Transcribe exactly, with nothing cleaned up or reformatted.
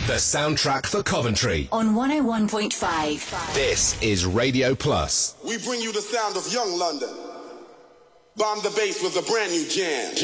The soundtrack for Coventry. On one oh one point five. This is Radio Plus. We bring you the sound of young London. Bomb the bass with a brand new jam.